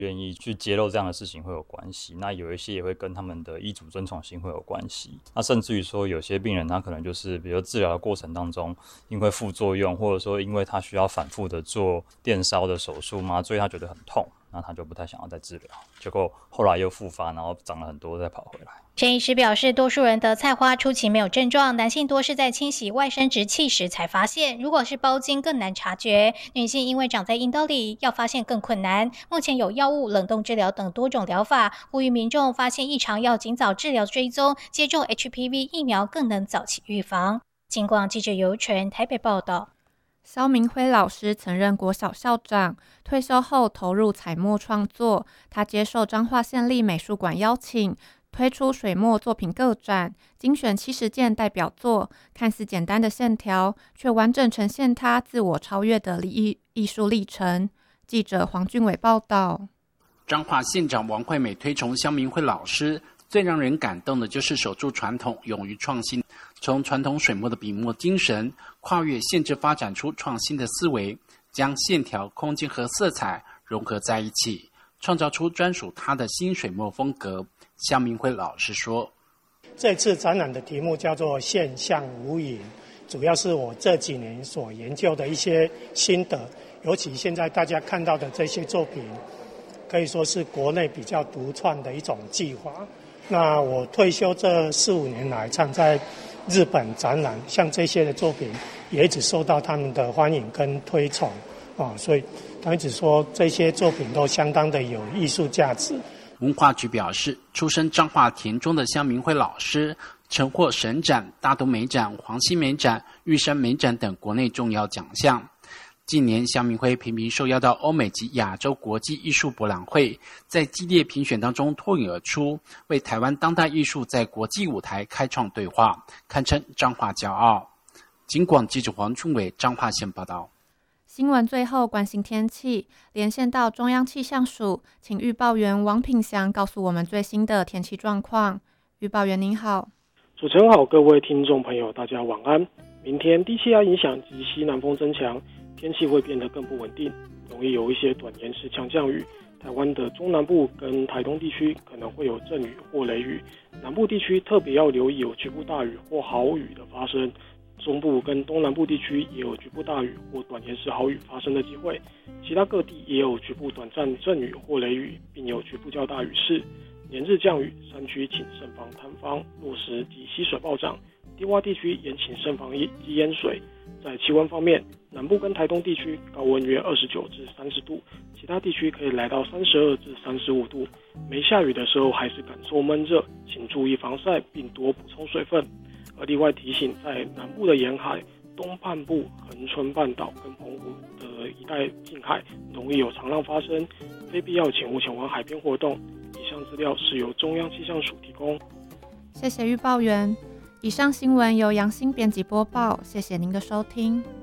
愿意去揭露这样的事情会有关系。那有一些也会跟他们的医嘱遵从性会有关系。那甚至于说有些病人他可能就是比如治疗的过程当中因为副作用，或者说因为他需要反复的做电烧的手术麻醉，他觉得很痛，那他就不太想要再治疗，结果后来又复发，然后长了很多再跑回来。 陈医师表示，多数人得菜花初期没有症状，男性多是在清洗外生殖器时才发现，如果是包茎更难察觉，女性因为长在阴道里，要发现更困难。目前有药物、冷冻治疗等多种疗法，呼吁民众发现异常要尽早治疗追踪，接种 HPV 疫苗更能早期预防。警广记者尤纯台北报道。 萧明辉老师曾任国小校长，退休后投入彩墨创作。他接受彰化县立美术馆邀请，推出水墨作品个展，精选70件代表作，看似简单的线条，却完整呈现他自我超越的艺术历程。记者黄俊伟报道。 彰化县长王惠美推崇萧明辉老师，最让人感动的就是守住传统，勇于创新，从传统水墨的笔墨精神，跨越限制发展出创新的思维，将线条、空间和色彩融合在一起，创造出专属他的新水墨风格。萧明辉老师说， 这次展览的题目叫做现象无影，主要是我这几年所研究的一些心得，尤其现在大家看到的这些作品，可以说是国内比较独创的一种技法。那我退休这4-5年来，常在日本展览，像这些的作品也一直受到他们的欢迎跟推崇所以他们一直说这些作品都相当的有艺术价值。 文化局表示，出身彰化田中的萧明辉老师曾获省展、大都美展、黄溪美展、玉山美展等国内重要奖项。近年，萧明辉频频受邀到欧美及亚洲国际艺术博览会，在激烈评选当中脱颖而出，为台湾当代艺术在国际舞台开创对话，堪称彰化骄傲。警广记者黄俊伟彰化县报道。 新闻最后关心天气，连线到中央气象署，请预报员王品祥告诉我们最新的天气状况。预报员您好。 主持人好，各位听众朋友大家晚安。明天低气压影响及西南风增强，天气会变得更不稳定，容易有一些短延时强降雨。台湾的中南部跟台东地区可能会有阵雨或雷雨，南部地区特别要留意有局部大雨或豪雨的发生。中部跟东南部地区也有局部大雨或短延时豪雨发生的机会，其他各地也有局部短暂阵雨或雷雨，并有局部较大雨势。连日降雨，山区请慎防塌方、落石及溪水暴涨，低洼地区也请慎防积淹水。在气温方面，南部跟台东地区高温约29至30度，其他地区可以来到32至35度。没下雨的时候还是感受闷热，请注意防晒并多补充水分。而另外提醒，在南部的沿海、东半部、恒春半岛跟澎湖的一带近海，容易有长浪发生，非必要请勿前往海边活动。以上资料是由中央气象署提供。 谢谢预报员。以上新闻由杨欣编辑播报，谢谢您的收听。